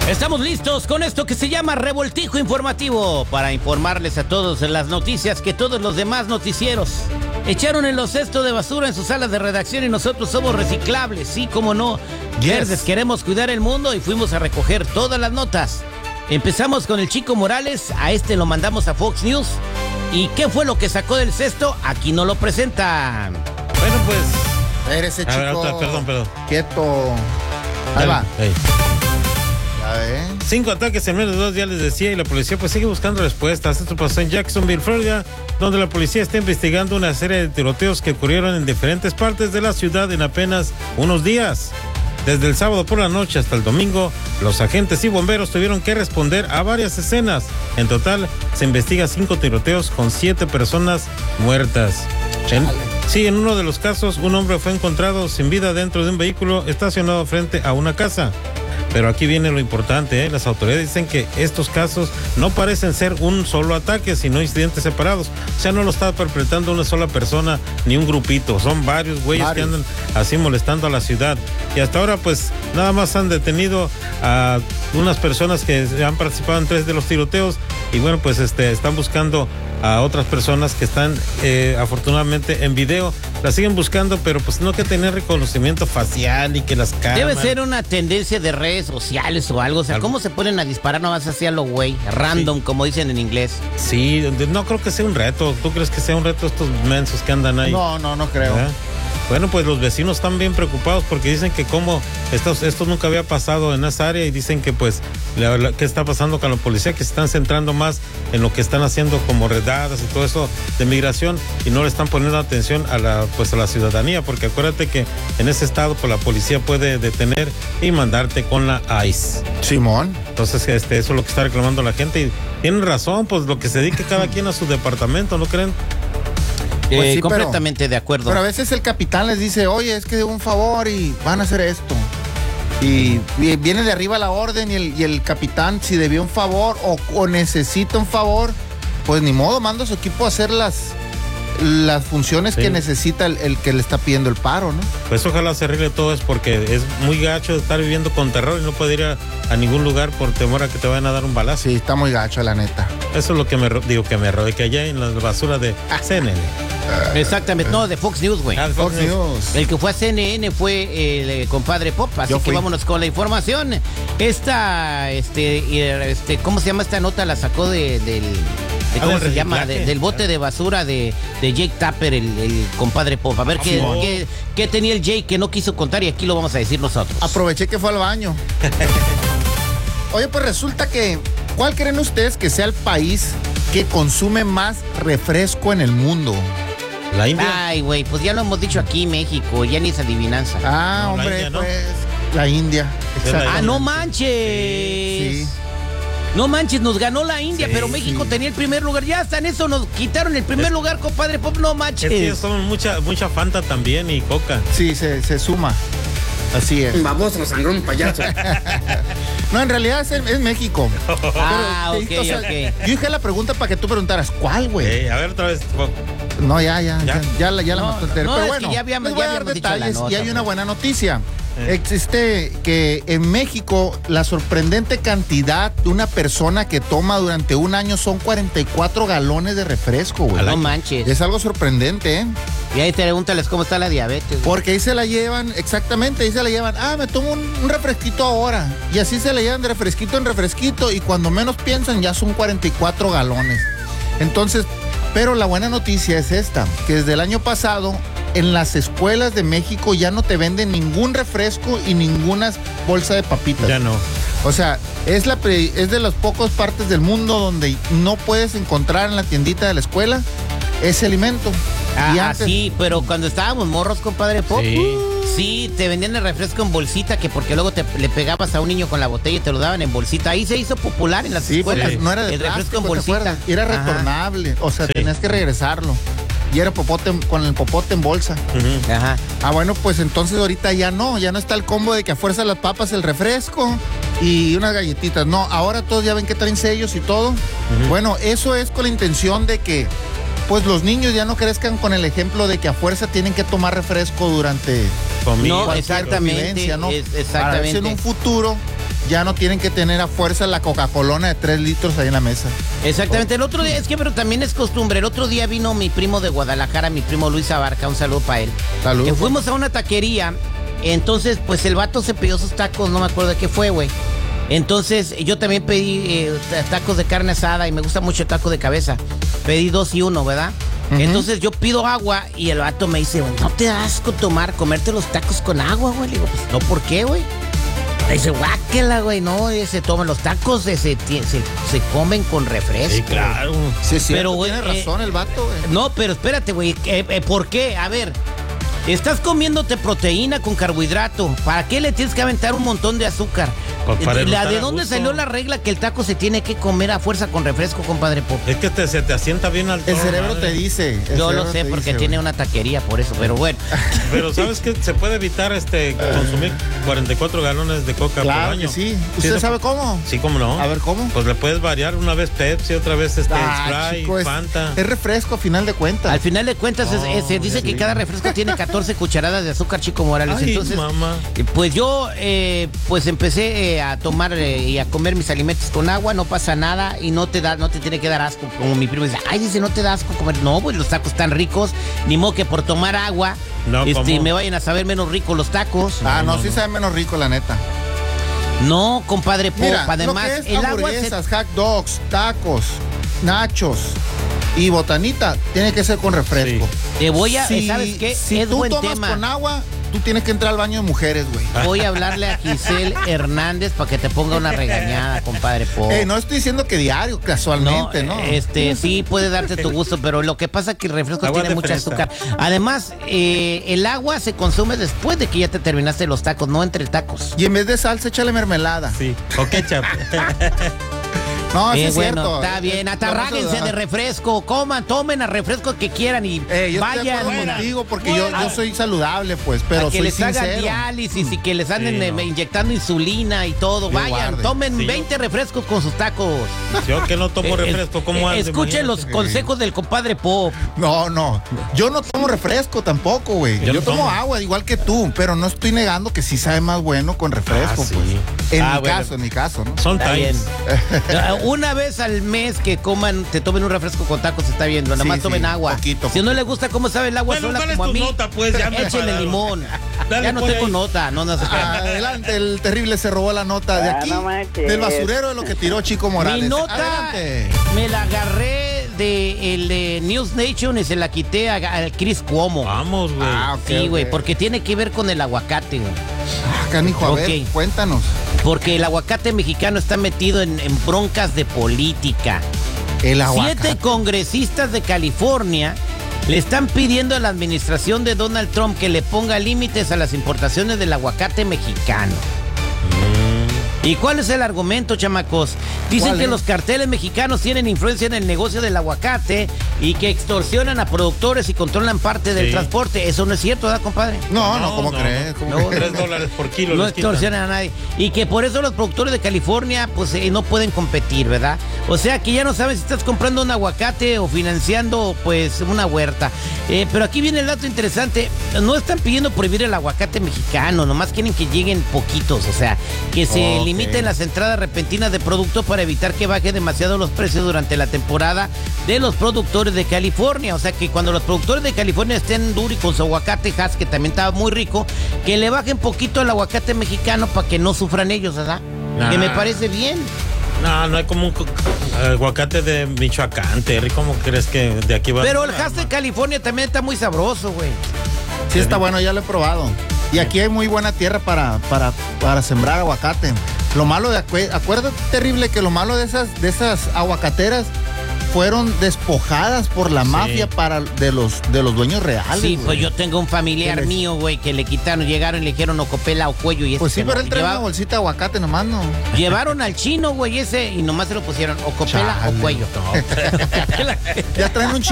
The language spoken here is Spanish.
Estamos listos con esto que se llama Revoltijo Informativo para informarles a todos de las noticias que todos los demás noticieros echaron en los cestos de basura en sus salas de redacción y nosotros somos reciclables, sí, como no. Verdes, queremos cuidar el mundo y fuimos a recoger todas las notas. Empezamos con el Chico Morales, a este lo mandamos a Fox News. ¿Y qué fue lo que sacó del cesto? Aquí nos lo presentan. Bueno, pues... A ver, ese chico... A ver, perdón. Quieto. Ahí va. Hey. 5 ataques en menos de 2 días, les decía, y la policía pues sigue buscando respuestas. Esto pasó en Jacksonville, Florida, donde la policía está investigando una serie de tiroteos que ocurrieron en diferentes partes de la ciudad en apenas unos días. Desde el sábado por la noche hasta el domingo, los agentes y bomberos tuvieron que responder a varias escenas. En total, se investiga 5 tiroteos con 7 personas muertas. En uno de los casos, un hombre fue encontrado sin vida dentro de un vehículo estacionado frente a una casa. Pero aquí viene lo importante, las autoridades dicen que estos casos no parecen ser un solo ataque, sino incidentes separados. O sea, no lo está perpetrando una sola persona ni un grupito, son varios güeyes que andan así molestando a la ciudad. Y hasta ahora pues nada más han detenido a unas personas que han participado en 3 de los tiroteos y bueno, pues están buscando a otras personas que están afortunadamente en video. Las siguen buscando, pero pues no que tener reconocimiento facial y que las cámaras... Debe ser una tendencia de redes sociales o algo. O sea, ¿cómo se ponen a disparar nomás así a lo güey? Random, sí, como dicen en inglés. Sí, no creo que sea un reto. ¿Tú crees que sea un reto estos mensos que andan ahí? No creo. ¿Verdad? Bueno, pues los vecinos están bien preocupados porque dicen que como esto nunca había pasado en esa área y dicen que pues qué está pasando con la policía, que se están centrando más en lo que están haciendo como redadas y todo eso de migración y no le están poniendo atención a la ciudadanía, porque acuérdate que en ese estado pues la policía puede detener y mandarte con la ICE. Simón. Entonces eso es lo que está reclamando la gente y tienen razón, pues lo que se dedique cada quien a su departamento, ¿no creen? Pues sí, completamente de acuerdo. Pero a veces el capitán les dice, oye, es que un favor y van a hacer esto. Y viene de arriba la orden y el capitán, si debió un favor o necesita un favor, pues ni modo, manda a su equipo a hacer las funciones que necesita el que le está pidiendo el paro, ¿no? Pues ojalá se arregle todo, es porque es muy gacho estar viviendo con terror y no poder ir a ningún lugar por temor a que te vayan a dar un balazo. Sí, está muy gacho, la neta. Eso es lo que me rodee, que allá en la basura de CNN. Exactamente, no, de Fox News, güey. De Fox News. El que fue a CNN fue el compadre Pop, así que vámonos con la información. ¿Cómo se llama esta nota? La sacó ¿cómo se llama? Del bote de basura de Jake Tapper, el compadre Pop. A ver qué tenía el Jake que no quiso contar y aquí lo vamos a decir nosotros. Aproveché que fue al baño. Oye, pues resulta que, ¿cuál creen ustedes que sea el país que consume más refresco en el mundo? ¿La India? Ay, güey, pues ya lo hemos dicho aquí, México, ya ni es adivinanza. Ah, no, hombre, India, ¿no? Pues, la India. Ah, no manches. Sí. No manches, nos ganó la India, pero México tenía el primer lugar. Ya hasta en eso nos quitaron el primer lugar, compadre Pop, no manches. Es que toman mucha Fanta también y Coca. Sí, se suma. Así es. Baboso, sangrón, payaso. No, en realidad es México. Ok. Yo dije la pregunta para que tú preguntaras, ¿cuál, güey? A ver otra vez. No, ya la mató el terreno. Pero bueno, ya habíamos detalles dicho la nota, y hay una buena noticia. Existe que en México la sorprendente cantidad de una persona que toma durante un año son 44 galones de refresco, güey. No manches. Es algo sorprendente, ¿eh? Y ahí pregúntales cómo está la diabetes, güey. Porque ahí se la llevan, exactamente, ahí se la llevan. Me tomo un refresquito ahora. Y así se la llevan de refresquito en refresquito y cuando menos piensan ya son 44 galones. Entonces, pero la buena noticia es esta, que desde el año pasado en las escuelas de México ya no te venden ningún refresco y ninguna bolsa de papitas. Ya no. O sea, es de las pocas partes del mundo donde no puedes encontrar en la tiendita de la escuela ese alimento. Sí, pero cuando estábamos morros, compadre Pop, sí, te vendían el refresco en bolsita, que porque luego le pegabas a un niño con la botella y te lo daban en bolsita. Ahí se hizo popular en las escuelas. No era de el plástico, refresco en bolsita. Era retornable, o sea, tenías que regresarlo. Y era con el popote en bolsa. Uh-huh. Ajá. Bueno, pues entonces ahorita ya no está el combo de que a fuerza las papas, el refresco y unas galletitas. No, ahora todos ya ven que traen sellos y todo. Uh-huh. Bueno, eso es con la intención de que pues los niños ya no crezcan con el ejemplo de que a fuerza tienen que tomar refresco durante no, exactamente, ¿no? exactamente. Para ver si en un futuro ya no tienen que tener a fuerza la Coca-Colona de 3 litros ahí en la mesa. Exactamente, el otro día, es que pero también es costumbre, el otro día vino mi primo de Guadalajara, mi primo Luis Abarca, un saludo para él. Saludos. Que fuimos a una taquería, entonces pues el vato se pidió sus tacos, no me acuerdo de qué fue, güey. Entonces yo también pedí tacos de carne asada y me gusta mucho el taco de cabeza. Pedí 2 y 1, ¿verdad? Uh-huh. Entonces yo pido agua y el vato me dice, ¿no te da asco comerte los tacos con agua, güey? Le digo, pues no, ¿por qué, güey? Le dice, guáquela, güey, no, se toman los tacos, se comen con refresco. Sí, claro. Sí, sí, pero, güey, tiene razón el vato, güey. No, pero espérate, güey, ¿por qué? A ver, estás comiéndote proteína con carbohidrato. ¿Para qué le tienes que aventar un montón de azúcar? ¿De dónde salió la regla que el taco se tiene que comer a fuerza con refresco, compadre Pop? Es que se te asienta bien al El cerebro te dice. Yo lo sé porque tiene una taquería por eso, pero bueno. Pero ¿sabes qué? Se puede evitar consumir 44 galones de coca por año. Sí. ¿Usted sabe cómo? Sí, ¿cómo no? A ver, ¿cómo? Pues le puedes variar una vez Pepsi, otra vez Sprite, chico, Fanta. Es refresco a final de cuentas. Al final de cuentas se dice que cada refresco tiene 14 cucharadas de azúcar, Chico Morales. Ay, entonces, mamá. Pues yo pues empecé a tomar y a comer mis alimentos con agua, no pasa nada y no te tiene que dar asco, como mi primo dice, ay, dice, no te da asco comer. No, pues los tacos están ricos, ni modo que por tomar agua me vayan a saber menos ricos los tacos. No, sí sabe menos rico, la neta. No, compadre Pop, además lo que es el hamburguesas, hot dogs, tacos, nachos y botanita, tiene que ser con refresco. Sí. Te voy a, ¿sabes qué? Si es tú buen tomas tema. Con agua, tú tienes que entrar al baño de mujeres, güey. Voy a hablarle a Giselle Hernández para que te ponga una regañada, compadre Pop. No estoy diciendo que diario, casualmente, ¿no? Sí puede darte tu gusto, pero lo que pasa es que el refresco tiene mucha azúcar. Además, el agua se consume después de que ya te terminaste los tacos, no entre tacos. Y en vez de salsa, échale mermelada. Sí, o ketchup. No, sí es bueno, cierto. Está bien, atarráguense de refresco, tomen a refresco que quieran y yo vayan. Estoy de acuerdo contigo porque yo soy saludable, pues, pero que soy les sincero. hagan diálisis y que les anden inyectando insulina y todo. Vayan, tomen 20 refrescos con sus tacos. Yo que no tomo refresco, ¿cómo ando? Escuchen los consejos del compadre Pop. No, yo no tomo refresco tampoco, güey. Yo tomo agua igual que tú, pero no estoy negando que sí sabe más bueno con refresco, pues. En mi caso, ¿no? Son times. Una vez al mes que te tomen un refresco con tacos, está bien. Nada más tomen agua. Poquito. Si no le gusta cómo sabe el agua sola como a mí, nota, pues, échenle limón. Ya no tengo nota. Adelante, el terrible se robó la nota de aquí, del basurero de lo que tiró Chico Morales. Mi nota me la agarré de News Nation y se la quité a Chris Cuomo. Vamos, güey. Sí, güey, porque tiene que ver con el aguacate, güey. Canijo, a ver, cuéntanos. Porque el aguacate mexicano está metido en broncas de política. El aguacate. 7 congresistas de California le están pidiendo a la administración de Donald Trump que le ponga límites a las importaciones del aguacate mexicano. ¿Y cuál es el argumento, chamacos? Dicen que los carteles mexicanos tienen influencia en el negocio del aguacate y que extorsionan a productores y controlan parte del transporte. Eso no es cierto, ¿verdad, compadre? No, ¿cómo crees? No, $3 por kilo. No extorsionan a nadie. Y que por eso los productores de California pues no pueden competir, ¿verdad? O sea que ya no sabes si estás comprando un aguacate o financiando pues una huerta. Pero aquí viene el dato interesante. No están pidiendo prohibir el aguacate mexicano, nomás quieren que lleguen poquitos, o sea, que se limiten las entradas repentinas de producto para evitar que baje demasiado los precios durante la temporada de los productores de California. O sea que cuando los productores de California estén duros con su aguacate Hass, que también estaba muy rico, que le bajen poquito al aguacate mexicano para que no sufran ellos, ¿verdad? Que me parece bien. No hay como un aguacate de Michoacán, Terry. ¿Cómo crees que de aquí va? Pero el Hass de California también está muy sabroso, güey. Sí, está bueno, ya lo he probado. Y aquí hay muy buena tierra para sembrar aguacate. Lo malo acuérdate, terrible, que lo malo de esas aguacateras fueron despojadas por la mafia de los dueños reales. Sí, pues yo tengo un familiar mío, güey, que le quitaron, llegaron y le dijeron Ocopela o Cuello y pues sí, pero él trae una bolsita de aguacate nomás, ¿no? Llevaron al chino, güey, y nomás se lo pusieron Ocopela o Cuello. Ya traen un